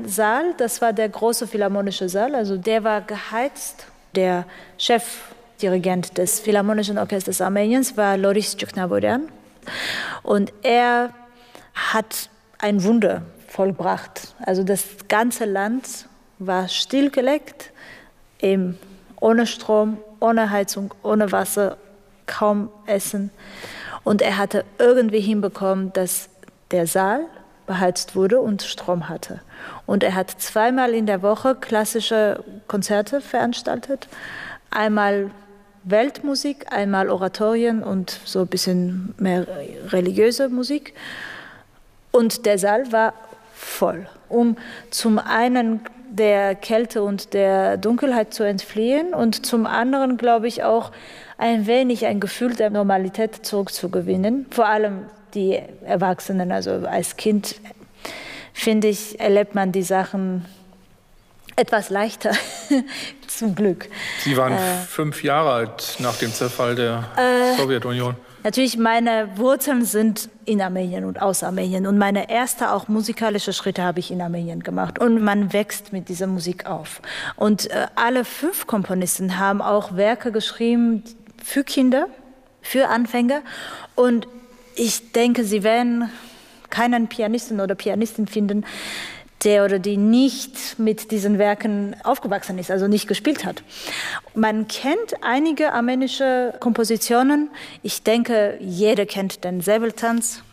einen Saal, das war der große Philharmonische Saal, also der war geheizt. Der Chefdirigent des Philharmonischen Orchesters Armeniens war Loris Tschuknavorian. Und er hat ein Wunder vollbracht. Also das ganze Land war stillgelegt, eben ohne Strom, ohne Heizung, ohne Wasser, kaum Essen. Und er hatte irgendwie hinbekommen, dass der Saal beheizt wurde und Strom hatte. Und er hat 2-mal in der Woche klassische Konzerte veranstaltet. Einmal Weltmusik, einmal Oratorien und so ein bisschen mehr religiöse Musik. Und der Saal war voll, um zum einen der Kälte und der Dunkelheit zu entfliehen und zum anderen, glaube ich, auch ein wenig ein Gefühl der Normalität zurückzugewinnen. Vor allem die Erwachsenen, also als Kind, finde ich, erlebt man die Sachen etwas leichter, zum Glück. Sie waren 5 Jahre alt nach dem Zerfall der Sowjetunion. Natürlich, meine Wurzeln sind in Armenien und aus Armenien. Und meine ersten auch musikalische Schritte habe ich in Armenien gemacht. Und man wächst mit dieser Musik auf. Und alle 5 Komponisten haben auch Werke geschrieben für Kinder, für Anfänger. Und ich denke, sie werden keinen Pianisten oder Pianistin finden, der oder die nicht mit diesen Werken aufgewachsen ist, also nicht gespielt hat. Man kennt einige armenische Kompositionen. Ich denke, jeder kennt den Säbeltanz.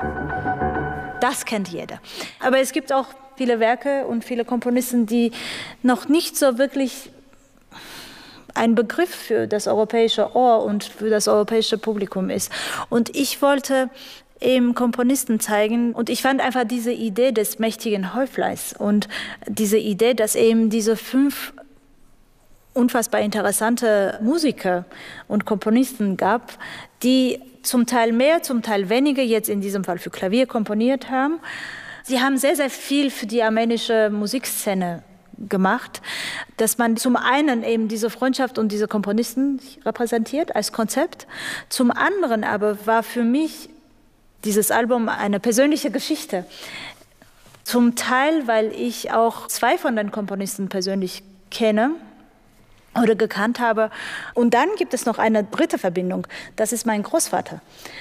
Das kennt jeder. Aber es gibt auch viele Werke und viele Komponisten, die noch nicht so wirklich ein Begriff für das europäische Ohr und für das europäische Publikum ist. Und ich wollte eben Komponisten zeigen. Und ich fand einfach diese Idee des mächtigen Häufleis und diese Idee, dass eben diese 5 unfassbar interessante Musiker und Komponisten gab, die zum Teil mehr, zum Teil weniger, jetzt in diesem Fall für Klavier komponiert haben. Sie haben sehr, sehr viel für die armenische Musikszene gemacht, dass man zum einen eben diese Freundschaft und diese Komponisten repräsentiert als Konzept. Zum anderen aber war für mich dieses Album eine persönliche Geschichte. Zum Teil, weil ich auch 2 von den Komponisten persönlich kenne oder gekannt habe. Und dann gibt es noch eine dritte Verbindung. Das ist mein Großvater,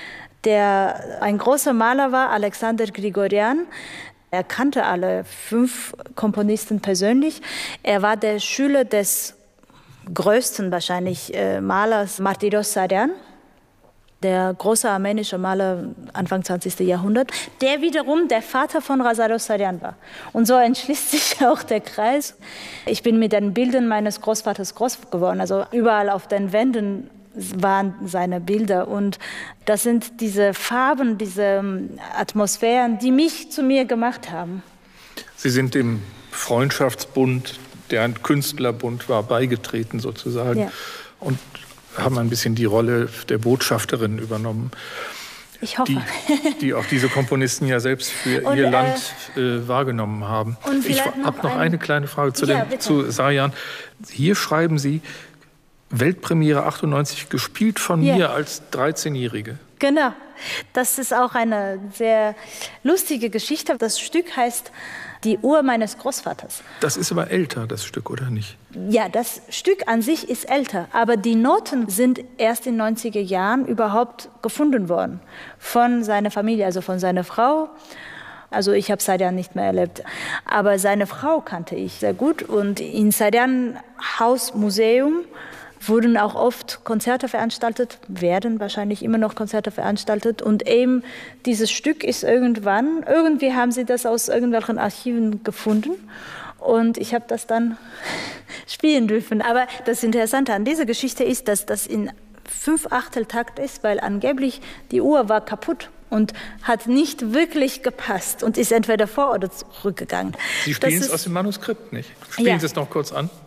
der ein großer Maler war, Alexander Grigorian. Er kannte alle 5 Komponisten persönlich. Er war der Schüler des größten wahrscheinlich Malers Martiros Saryan, der große armenische Maler Anfang 20. Jahrhundert, der wiederum der Vater von Razaros Saryan war. Und so entschließt sich auch der Kreis. Ich bin mit den Bildern meines Großvaters groß geworden. Also überall auf den Wänden waren seine Bilder. Und das sind diese Farben, diese Atmosphären, die mich zu mir gemacht haben. Sie sind dem Freundschaftsbund, der ein Künstlerbund war, beigetreten sozusagen. Ja. Und haben ein bisschen die Rolle der Botschafterin übernommen. Ich hoffe. Die auch diese Komponisten ja selbst für ihr Land wahrgenommen haben. Ich habe noch eine kleine Frage zu Saryan. Hier schreiben Sie, Weltpremiere 98, gespielt von mir als 13-Jährige. Genau. Das ist auch eine sehr lustige Geschichte. Das Stück heißt Die Uhr meines Großvaters. Das ist aber älter, das Stück, oder nicht? Ja, das Stück an sich ist älter, aber die Noten sind erst in den 90er Jahren überhaupt gefunden worden von seiner Familie, also von seiner Frau. Also ich habe Saryan nicht mehr erlebt, aber seine Frau kannte ich sehr gut. Und in Saryan Haus Museum wurden auch oft Konzerte veranstaltet, werden wahrscheinlich immer noch Konzerte veranstaltet. Und eben dieses Stück ist irgendwie haben sie das aus irgendwelchen Archiven gefunden. Und ich habe das dann spielen dürfen. Aber das Interessante an dieser Geschichte ist, dass das in 5/8-Takt ist, weil angeblich die Uhr war kaputt und hat nicht wirklich gepasst und ist entweder vor- oder zurückgegangen. Sie spielen es aus dem Manuskript nicht. Spielen Sie es noch kurz an.